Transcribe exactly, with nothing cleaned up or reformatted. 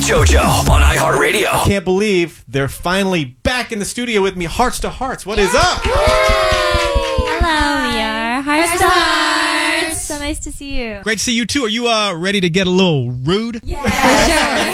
JoJo on iHeartRadio. Can't believe they're finally back in the studio with me. Hearts to Hearts. What is up? Hello, we are Hearts to Hearts. So nice to see you. Great to see you too. Are you uh ready to get a little rude? Yeah, for sure.